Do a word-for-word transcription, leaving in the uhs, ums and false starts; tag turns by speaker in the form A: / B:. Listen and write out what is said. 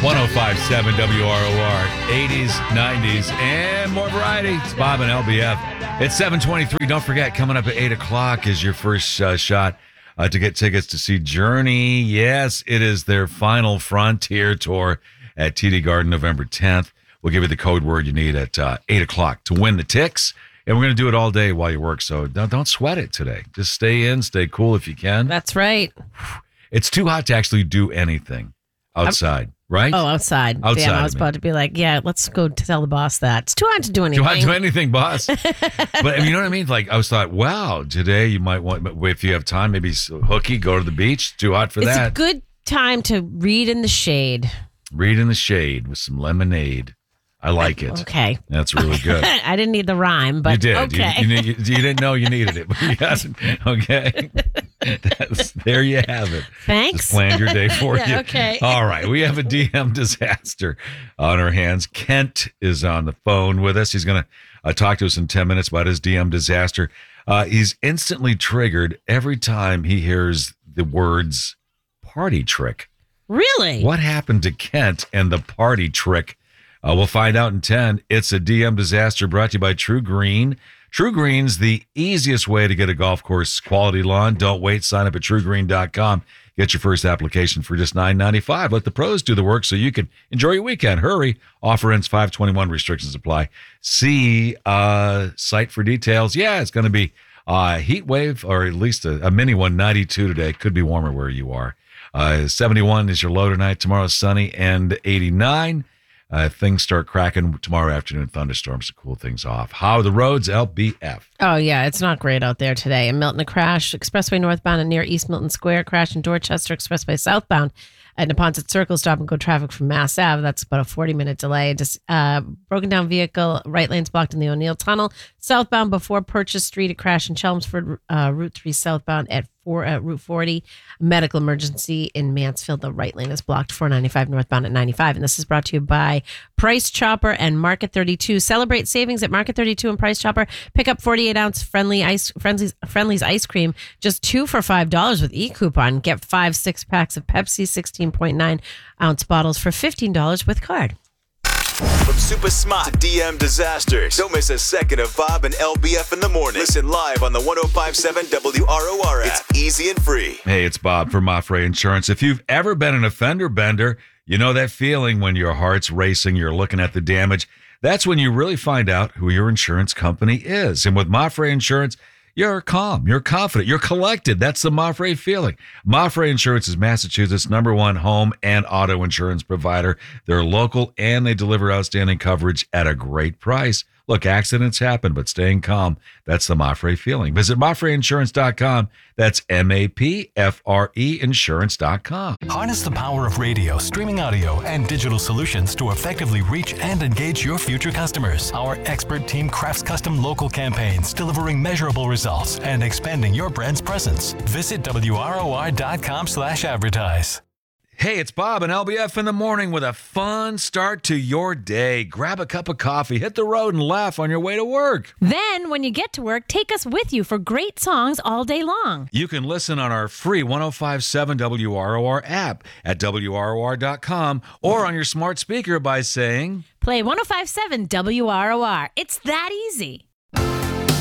A: one oh five point seven W R O R, eighties, nineties, and more variety. It's Bob and L B F. It's seven twenty-three. Don't forget, coming up at eight o'clock is your first uh, shot uh, to get tickets to see Journey. Yes, it is their final Frontier tour at T D Garden November tenth. We'll give you the code word you need at uh, eight o'clock to win the ticks. And we're going to do it all day while you work, so don't, don't sweat it today. Just stay in, stay cool if you can.
B: That's right.
A: It's too hot to actually do anything outside, I'm, right?
B: Oh, outside.
A: Outside.
B: Damn, I was about to be like, yeah, let's go tell the boss that. It's too hot to do anything.
A: Too hot to do anything, boss. But you know what I mean? Like, I was thought, wow, today you might want, if you have time, maybe hooky, go to the beach. Too hot for
B: it's
A: that.
B: It's a good time to read in the shade.
A: Read in the shade with some lemonade. I like it.
B: Okay.
A: That's really good.
B: I didn't need the rhyme, but
A: you did.
B: okay.
A: You, you, you, you didn't know you needed it, but you got it. Okay. That's, there you have it.
B: Thanks.
A: Just planned your day for
B: yeah,
A: you.
B: Okay.
A: All right. We have a D M disaster on our hands. Kent is on the phone with us. He's going to uh, talk to us in ten minutes about his D M disaster. Uh, he's instantly triggered every time he hears the words party trick.
B: Really?
A: What happened to Kent and the party trick? Uh, we'll find out in ten. It's a D M disaster brought to you by True Green. True Green's the easiest way to get a golf course quality lawn. Don't wait. Sign up at true green dot com. Get your first application for just nine ninety-five. Let the pros do the work so you can enjoy your weekend. Hurry. Offer ends five twenty-one. Restrictions apply. See uh, site for details. Yeah, it's going to be a heat wave, or at least a, a mini one, ninety-two today. Could be warmer where you are. Uh, seventy-one is your low tonight. Tomorrow sunny and eighty-nine. Uh, things start cracking tomorrow afternoon. Thunderstorms to cool things off. How are the roads, L B F?
B: Oh, yeah. It's not great out there today. In Milton, a crash. Expressway northbound and near East Milton Square. Crash in Dorchester. Expressway southbound at Neponset Circle. Stop and go traffic from Mass Ave. That's about a forty-minute delay. Just uh, broken down vehicle. Right lane's blocked in the O'Neill Tunnel. Southbound before Purchase Street. A crash in Chelmsford. Uh, Route three southbound at four at Route forty. Medical emergency in Mansfield. The right lane is blocked. four ninety-five northbound at ninety-five. And this is brought to you by Price Chopper and Market thirty-two. Celebrate savings at Market thirty-two and Price Chopper. Pick up forty-eight ounce friendly ice Friendly's, Friendly's ice cream. Just two for five dollars with e-coupon. Get five six packs of Pepsi sixteen point nine ounce bottles for fifteen dollars with card.
C: From super smart D M disasters, don't miss a second of Bob and L B F in the morning. Listen live on the one oh five point seven W R O R app. It's easy and free.
A: Hey, it's Bob from Mafre Insurance. If you've ever been an offender bender, you know that feeling when your heart's racing, you're looking at the damage. That's when you really find out who your insurance company is. And with Mafre Insurance, you're calm, you're confident, you're collected. That's the Mafre feeling. Mafre Insurance is Massachusetts' number one home and auto insurance provider. They're local and they deliver outstanding coverage at a great price. Look, accidents happen, but staying calm, that's the Mafre feeling. Visit Mafre Insurance dot com. That's M A P F R E Insurance dot com.
D: Harness the power of radio, streaming audio, and digital solutions to effectively reach and engage your future customers. Our expert team crafts custom local campaigns, delivering measurable results and expanding your brand's presence. Visit W R O R dot com slash advertise.
A: Hey, it's Bob and L B F in the morning with a fun start to your day. Grab a cup of coffee, hit the road, and laugh on your way to work.
E: Then, when you get to work, take us with you for great songs all day long.
A: You can listen on our free one oh five point seven W R O R app at W R O R dot com or on your smart speaker by saying,
E: Play one oh five point seven W R O R. It's that easy.